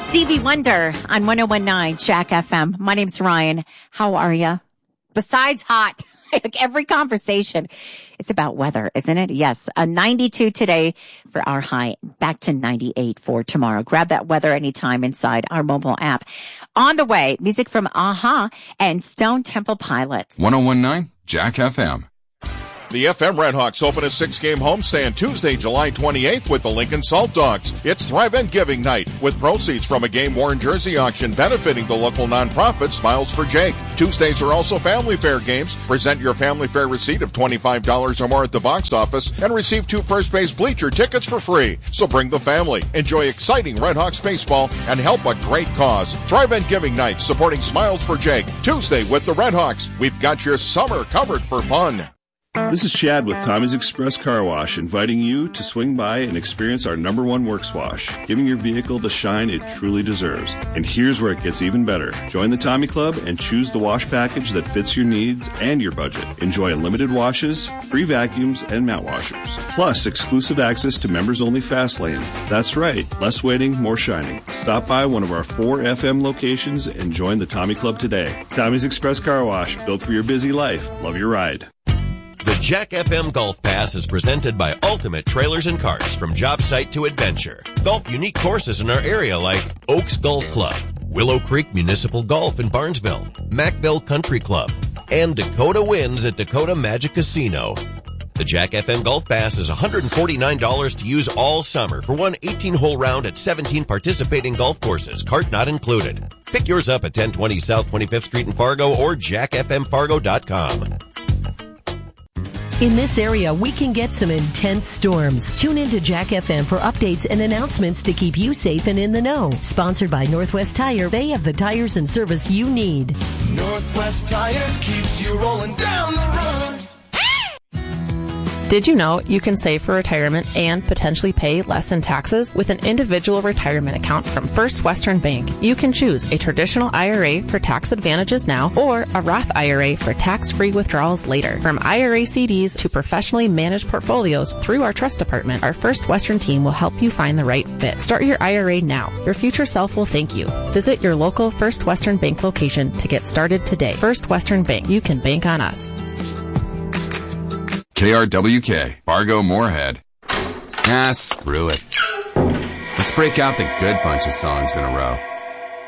Stevie Wonder on 101.9 Jack FM. My name's Ryan. How are you? Besides hot, like every conversation is about weather, isn't it? Yes, a 92 today for our high, back to 98 for tomorrow. Grab that weather anytime inside our mobile app. On the way, music from Aha and Stone Temple Pilots. 101.9 Jack FM. The FM Redhawks open a 6-game homestand Tuesday, July 28th with the Lincoln Salt Dogs. It's Thrive and Giving Night with proceeds from a game-worn jersey auction benefiting the local nonprofit Smiles for Jake. Tuesdays are also Family Fair games. Present your Family Fair receipt of $25 or more at the box office and receive 2 first base bleacher tickets for free. So bring the family, enjoy exciting Redhawks baseball, and help a great cause. Thrive and Giving Night supporting Smiles for Jake. Tuesday with the Redhawks. We've got your summer covered for fun. This is Chad with Tommy's Express Car Wash, inviting you to swing by and experience our #1 works wash, giving your vehicle the shine it truly deserves. And here's where it gets even better. Join the Tommy Club and choose the wash package that fits your needs and your budget. Enjoy unlimited washes, free vacuums, and mat washers. Plus, exclusive access to members-only fast lanes. That's right, less waiting, more shining. Stop by one of our 4 FM locations and join the Tommy Club today. Tommy's Express Car Wash, built for your busy life. Love your ride. The Jack FM Golf Pass is presented by Ultimate Trailers and Carts, from job site to adventure. Golf unique courses in our area like Oaks Golf Club, Willow Creek Municipal Golf in Barnesville, Macville Country Club, and Dakota Winds at Dakota Magic Casino. The Jack FM Golf Pass is $149 to use all summer for one 18-hole round at 17 participating golf courses, cart not included. Pick yours up at 1020 South 25th Street in Fargo or jackfmfargo.com. In this area, we can get some intense storms. Tune in to Jack FM for updates and announcements to keep you safe and in the know. Sponsored by Northwest Tire, they have the tires and service you need. Northwest Tire keeps you rolling down the road. Did you know you can save for retirement and potentially pay less in taxes with an individual retirement account from First Western Bank? You can choose a traditional IRA for tax advantages now or a Roth IRA for tax-free withdrawals later. From IRA CDs to professionally managed portfolios through our trust department, our First Western team will help you find the right fit. Start your IRA now. Your future self will thank you. Visit your local First Western Bank location to get started today. First Western Bank. You can bank on us. KRWK, Fargo Moorhead. Screw it. Let's break out the good bunch of songs in a row.